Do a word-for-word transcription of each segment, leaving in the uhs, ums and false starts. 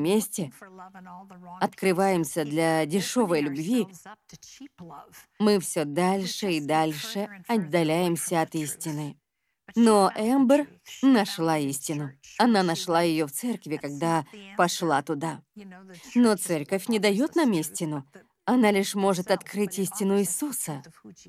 месте, открываемся для дешевой любви, мы все дальше и дальше отдаляемся от истины. Но Эмбер нашла истину. Она нашла ее в церкви, когда пошла туда. Но церковь не дает нам истину. Она лишь может открыть истину Иисуса.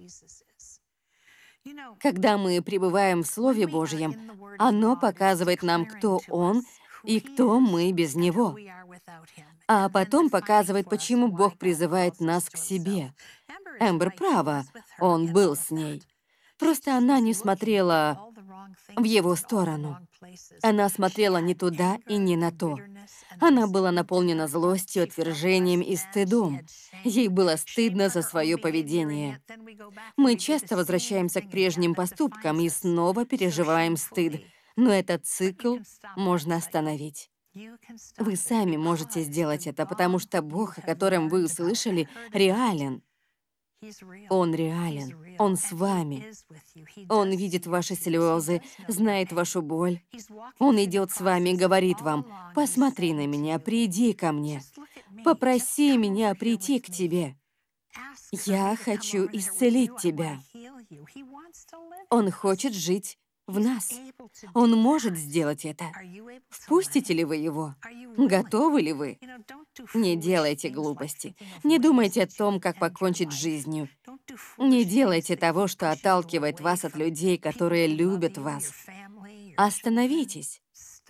Когда мы пребываем в Слове Божьем, оно показывает нам, кто Он и кто мы без Него. А потом показывает, почему Бог призывает нас к себе. Эмбер права, Он был с ней. Просто она не смотрела в его сторону. Она смотрела не туда и не на то. Она была наполнена злостью, отвержением и стыдом. Ей было стыдно за свое поведение. Мы часто возвращаемся к прежним поступкам и снова переживаем стыд, но этот цикл можно остановить. Вы сами можете сделать это, потому что Бог, о котором вы услышали, реален. Он реален. Он с вами. Он видит ваши слезы, знает вашу боль. Он идет с вами и говорит вам: «Посмотри на меня, приди ко мне. Попроси меня прийти к тебе. Я хочу исцелить тебя». Он хочет жить в нас. Он может сделать это. Впустите ли вы его? Готовы ли вы? Не делайте глупости. Не думайте о том, как покончить с жизнью. Не делайте того, что отталкивает вас от людей, которые любят вас. Остановитесь.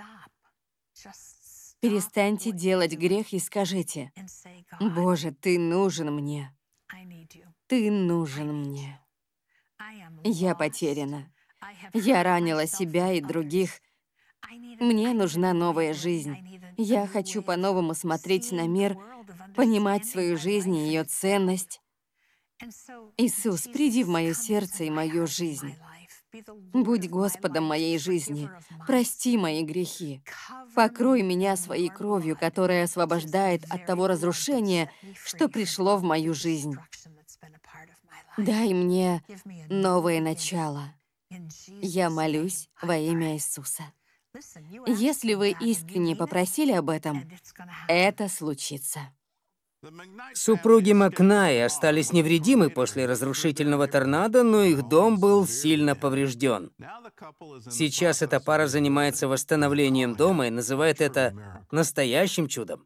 Перестаньте делать грех и скажите: «Боже, Ты нужен мне. Ты нужен мне. Я потеряна. Я ранила себя и других. Мне нужна новая жизнь. Я хочу по-новому смотреть на мир, понимать свою жизнь и ее ценность. Иисус, приди в мое сердце и мою жизнь. Будь Господом моей жизни. Прости мои грехи. Покрой меня своей кровью, которая освобождает от того разрушения, что пришло в мою жизнь. Дай мне новое начало. Я молюсь во имя Иисуса». Если вы искренне попросили об этом, это случится. Супруги Макнаи остались невредимы после разрушительного торнадо, но их дом был сильно поврежден. Сейчас эта пара занимается восстановлением дома и называет это настоящим чудом.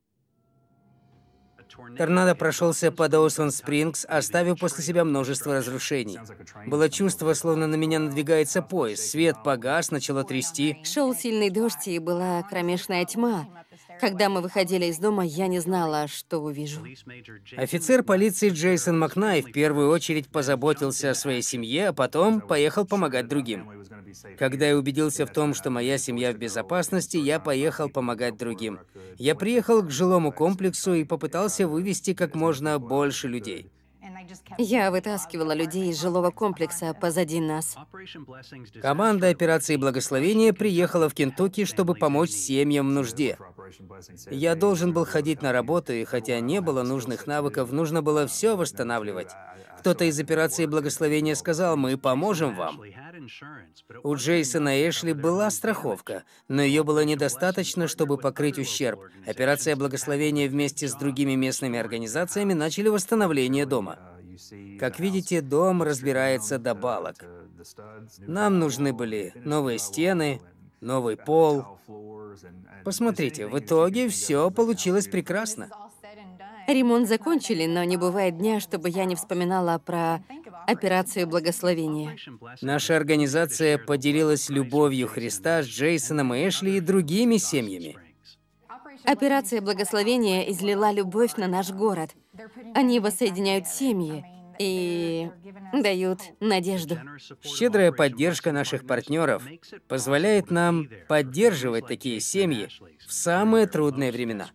Торнадо прошелся по Доусон-Спрингс, оставив после себя множество разрушений. Было чувство, словно на меня надвигается поезд. Свет погас, начало трясти. Шел сильный дождь, и была кромешная тьма. Когда мы выходили из дома, я не знала, что увижу. Офицер полиции Джейсон Макнай в первую очередь позаботился о своей семье, а потом поехал помогать другим. Когда я убедился в том, что моя семья в безопасности, я поехал помогать другим. Я приехал к жилому комплексу и попытался вывести как можно больше людей. Я вытаскивала людей из жилого комплекса позади нас. Команда операции «Благословение» приехала в Кентукки, чтобы помочь семьям в нужде. Я должен был ходить на работу, и хотя не было нужных навыков, нужно было все восстанавливать. Кто-то из операции «Благословение» сказал: «Мы поможем вам». У Джейсона и Эшли была страховка, но ее было недостаточно, чтобы покрыть ущерб. Операция «Благословение» вместе с другими местными организациями начали восстановление дома. Как видите, дом разбирается до балок. Нам нужны были новые стены, новый пол. Посмотрите, в итоге все получилось прекрасно. Ремонт закончили, но не бывает дня, чтобы я не вспоминала про операцию «Благословение». Наша организация поделилась любовью Христа с Джейсоном и Эшли и другими семьями. Операция «Благословение» излила любовь на наш город. Они воссоединяют семьи и дают надежду. Щедрая поддержка наших партнеров позволяет нам поддерживать такие семьи в самые трудные времена.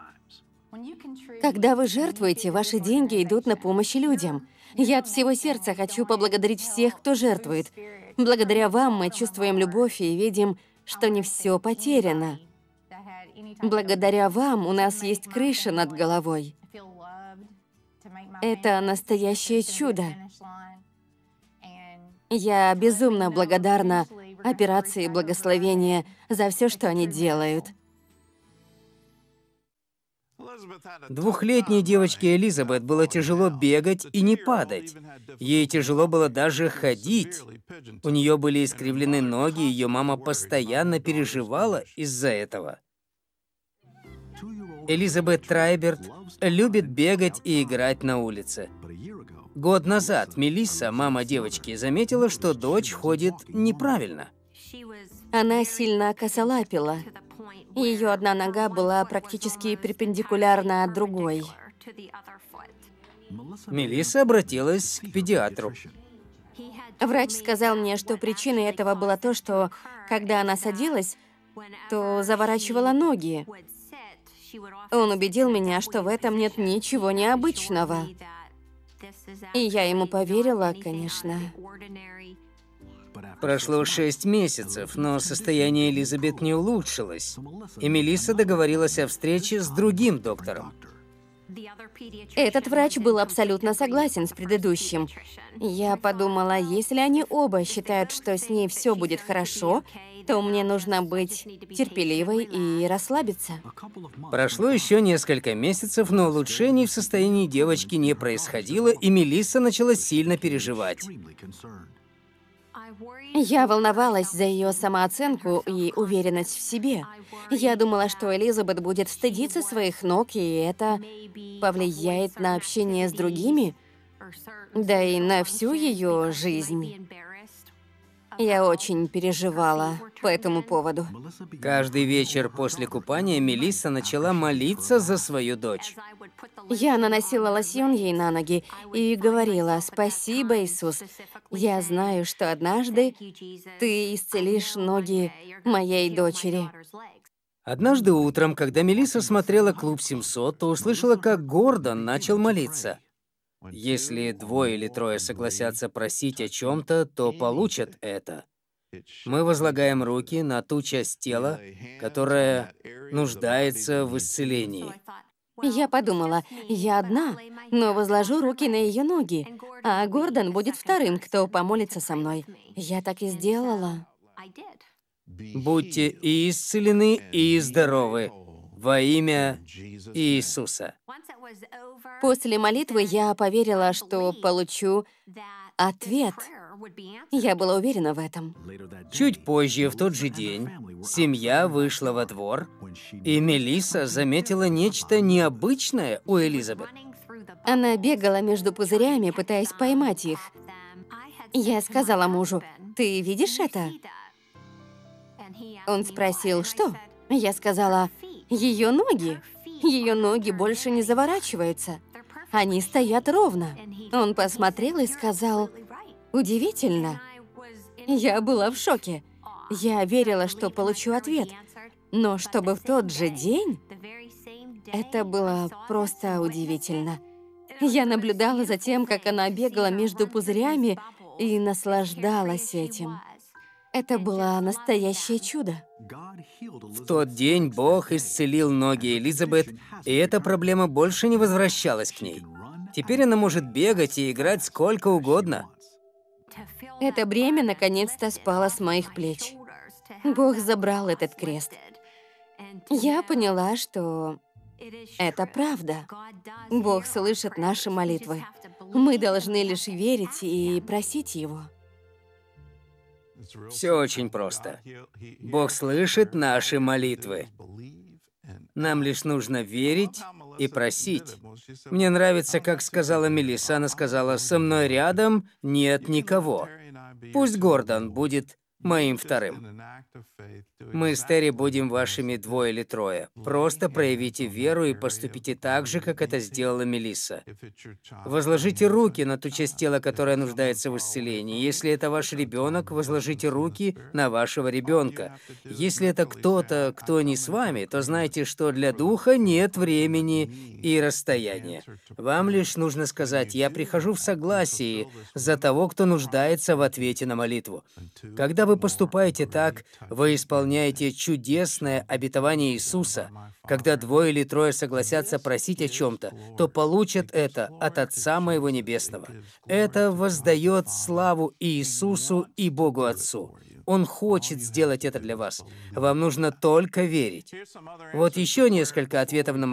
Когда вы жертвуете, ваши деньги идут на помощь людям. Я от всего сердца хочу поблагодарить всех, кто жертвует. Благодаря вам мы чувствуем любовь и видим, что не все потеряно. Благодаря вам у нас есть крыша над головой. Это настоящее чудо. Я безумно благодарна операции «Благословение» за все, что они делают. Двухлетней девочке Элизабет было тяжело бегать и не падать. Ей тяжело было даже ходить. У нее были искривлены ноги, и ее мама постоянно переживала из-за этого. Элизабет Трайберт любит бегать и играть на улице. Год назад Мелисса, мама девочки, заметила, что дочь ходит неправильно. Она сильно косолапила. Ее одна нога была практически перпендикулярна другой. Мелисса обратилась к педиатру. Врач сказал мне, что причиной этого было то, что, когда она садилась, то заворачивала ноги. Он убедил меня, что в этом нет ничего необычного. И я ему поверила, конечно. Прошло шесть месяцев, но состояние Элизабет не улучшилось, и Мелисса договорилась о встрече с другим доктором. Этот врач был абсолютно согласен с предыдущим. Я подумала, если они оба считают, что с ней все будет хорошо, то мне нужно быть терпеливой и расслабиться. Прошло еще несколько месяцев, но улучшений в состоянии девочки не происходило, и Мелисса начала сильно переживать. Я волновалась за ее самооценку и уверенность в себе. Я думала, что Элизабет будет стыдиться своих ног, и это повлияет на общение с другими, да и на всю ее жизнь. Я очень переживала по этому поводу. Каждый вечер после купания Мелисса начала молиться за свою дочь. Я наносила лосьон ей на ноги и говорила: «Спасибо, Иисус. Я знаю, что однажды Ты исцелишь ноги моей дочери». Однажды утром, когда Мелисса смотрела «Клуб семьсот», то услышала, как Гордон начал молиться. Если двое или трое согласятся просить о чем-то, то получат это. Мы возлагаем руки на ту часть тела, которая нуждается в исцелении. Я подумала, я одна, но возложу руки на ее ноги, а Гордон будет вторым, кто помолится со мной. Я так и сделала. Будьте и исцелены, и здоровы во имя Иисуса. После молитвы я поверила, что получу ответ. Я была уверена в этом. Чуть позже, в тот же день, семья вышла во двор, и Мелисса заметила нечто необычное у Элизабет. Она бегала между пузырями, пытаясь поймать их. Я сказала мужу: «Ты видишь это?» Он спросил: «Что?» Я сказала: «Ее ноги. Ее ноги больше не заворачиваются. Они стоят ровно». Он посмотрел и сказал: «Удивительно». Я была в шоке. Я верила, что получу ответ. Но чтобы в тот же день, это было просто удивительно. Я наблюдала за тем, как она бегала между пузырями, и наслаждалась этим. Это было настоящее чудо. В тот день Бог исцелил ноги Элизабет, и эта проблема больше не возвращалась к ней. Теперь она может бегать и играть сколько угодно. Это бремя наконец-то спало с моих плеч. Бог забрал этот крест. Я поняла, что это правда. Бог слышит наши молитвы. Мы должны лишь верить и просить Его. Все очень просто. Бог слышит наши молитвы. Нам лишь нужно верить и просить. Мне нравится, как сказала Мелисса. Она сказала: «Со мной рядом нет никого. Пусть Гордон будет моим вторым. Мы с Терри будем вашими двое или трое. Просто проявите веру и поступите так же, как это сделала Мелисса. Возложите руки на ту часть тела, которая нуждается в исцелении. Если это ваш ребенок, возложите руки на вашего ребенка. Если это кто-то, кто не с вами, то знайте, что для духа нет времени и расстояния. Вам лишь нужно сказать: «Я прихожу в согласии за того, кто нуждается в ответе на молитву». Когда вы поступаете так, вы исполняете чудесное обетование Иисуса. Когда двое или трое согласятся просить о чем-то, то получат это от Отца моего Небесного. Это воздает славу Иисусу и Богу Отцу. Он хочет сделать это для вас. Вам нужно только верить. Вот еще несколько ответов на